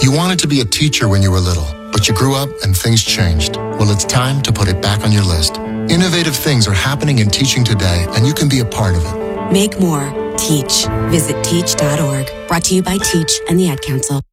You wanted to be a teacher when you were little, but you grew up and things changed. Well, it's time to put it back on your list. Innovative things are happening in teaching today, and you can be a part of it. Make more. Teach. Visit teach.org. Brought to you by Teach and the Ad Council.